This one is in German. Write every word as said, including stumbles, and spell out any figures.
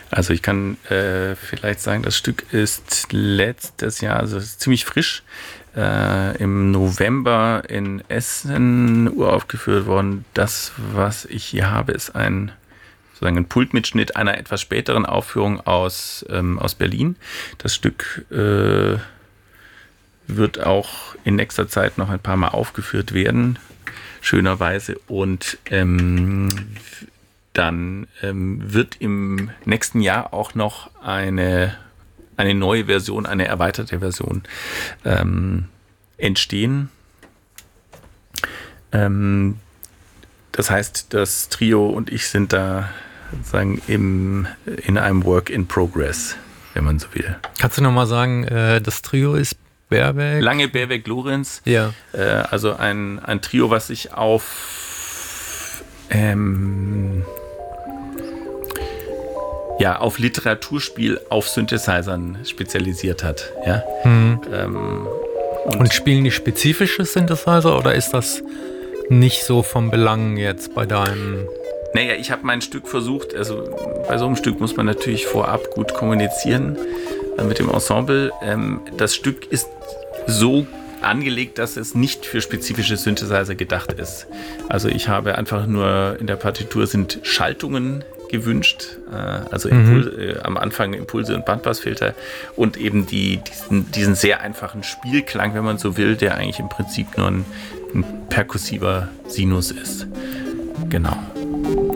Also ich kann äh, vielleicht sagen, das Stück ist letztes Jahr, also ist ziemlich frisch, äh, im November in Essen uraufgeführt worden. Das, was ich hier habe, ist ein sozusagen ein Pultmitschnitt einer etwas späteren Aufführung aus, ähm, aus Berlin. Das Stück äh, wird auch in nächster Zeit noch ein paar Mal aufgeführt werden, schönerweise. Und ähm, dann ähm, wird im nächsten Jahr auch noch eine, eine neue Version, eine erweiterte Version ähm, entstehen. Ähm, das heißt, das Trio und ich sind da sozusagen im, in einem Work in Progress, wenn man so will. Kannst du nochmal sagen, äh, das Trio ist Berweg? Lange, Berweg, Lorenz. Ja. Äh, also ein, ein Trio, was sich auf ähm, ja, auf Literaturspiel auf Synthesizern spezialisiert hat. Ja? Mhm. Ähm, und, und spielen die spezifische Synthesizer oder ist das nicht so vom Belang jetzt bei deinem... Naja, ich habe mein Stück versucht, also bei so einem Stück muss man natürlich vorab gut kommunizieren äh, mit dem Ensemble. Ähm, das Stück ist so angelegt, dass es nicht für spezifische Synthesizer gedacht ist. Also ich habe einfach nur, in der Partitur sind Schaltungen gewünscht, äh, also Impul- mhm. äh, am Anfang Impulse und Bandpassfilter und eben die, diesen, diesen sehr einfachen Spielklang, wenn man so will, der eigentlich im Prinzip nur ein, ein perkussiver Sinus ist. Genau.